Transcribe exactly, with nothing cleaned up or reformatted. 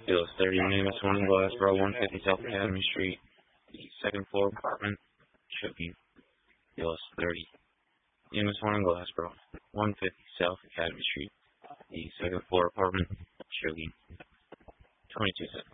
Deal is thirty. My name is One Glassboro, one fifty South Academy Street, the second floor apartment, should be. Deal is thirty. Name is One Glassboro, one fifty South Academy Street, the second floor apartment, should be. twenty-two seconds.